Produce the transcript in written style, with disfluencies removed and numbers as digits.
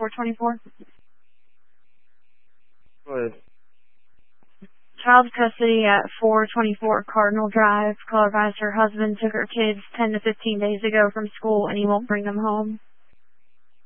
424. Go ahead. Child custody at 424 Cardinal Drive. Caller advised her husband took her kids 10 to 15 days ago from school and he won't bring them home.